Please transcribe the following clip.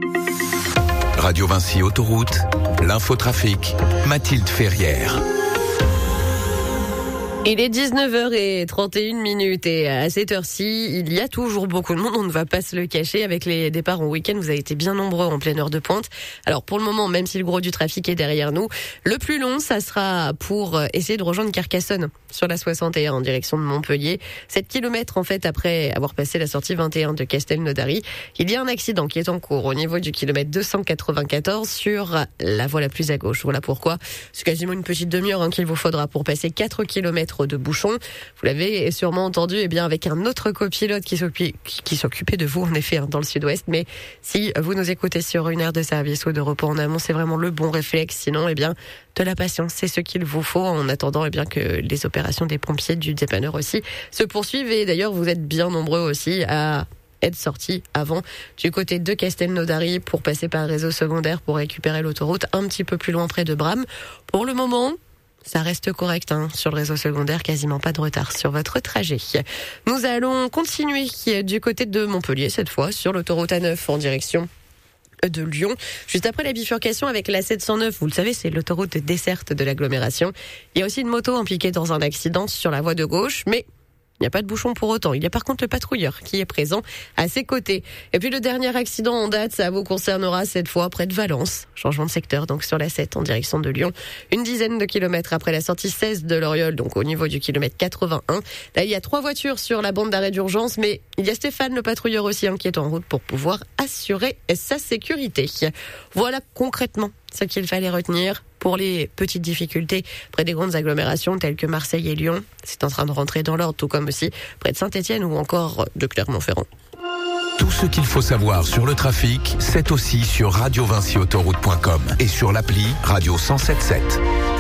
Radio Vinci Autoroute, l'infotrafic, Mathilde Ferrière. Il est 19h31 et à cette heure-ci, il y a toujours beaucoup de monde, on ne va pas se le cacher. Avec les départs en week-end, vous avez été bien nombreux en pleine heure de pointe. Alors pour le moment, même si le gros du trafic est derrière nous, le plus long, ça sera pour essayer de rejoindre Carcassonne sur la 61 en direction de Montpellier. 7 km en fait après avoir passé la sortie 21 de Castelnaudary. Il y a un accident qui est en cours au niveau du kilomètre 294 sur la voie la plus à gauche. Voilà pourquoi c'est quasiment une petite demi-heure qu'il vous faudra pour passer 4 km de bouchons. Vous l'avez sûrement entendu, avec un autre copilote qui s'occupait de vous, en effet, dans le sud-ouest. Mais si vous nous écoutez sur une aire de service ou de repos en amont, c'est vraiment le bon réflexe. Sinon, de la patience, c'est ce qu'il vous faut en attendant, que les opérations des pompiers, du dépanneur aussi, se poursuivent. Et d'ailleurs, vous êtes bien nombreux aussi à être sortis avant du côté de Castelnaudary pour passer par le réseau secondaire pour récupérer l'autoroute un petit peu plus loin près de Bram. Pour le moment, ça reste correct sur le réseau secondaire, quasiment pas de retard sur votre trajet. Nous allons continuer du côté de Montpellier, cette fois sur l'autoroute A9 en direction de Lyon. Juste après la bifurcation avec la 709, vous le savez, c'est l'autoroute desserte de l'agglomération. Il y a aussi une moto impliquée dans un accident sur la voie de gauche, mais il n'y a pas de bouchon pour autant. Il y a par contre le patrouilleur qui est présent à ses côtés. Et puis le dernier accident en date, ça vous concernera cette fois près de Valence. Changement de secteur, donc sur la 7 en direction de Lyon. Une dizaine de kilomètres après la sortie 16 de l'Oriole, donc au niveau du kilomètre 81. Là, il y a 3 voitures sur la bande d'arrêt d'urgence, mais il y a Stéphane, le patrouilleur aussi, qui est en route pour pouvoir assurer sa sécurité. Voilà concrètement ce qu'il fallait retenir pour les petites difficultés près des grandes agglomérations telles que Marseille et Lyon. C'est en train de rentrer dans l'ordre, tout comme aussi près de Saint-Étienne ou encore de Clermont-Ferrand. Tout ce qu'il faut savoir sur le trafic, c'est aussi sur radiovinciautoroute.com et sur l'appli Radio 107.7.